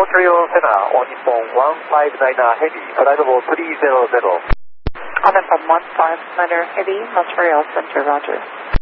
Montreal Center, all Nippon 159 Heavy, flight level 300. On Nippon 159 Heavy, Montreal Center, roger.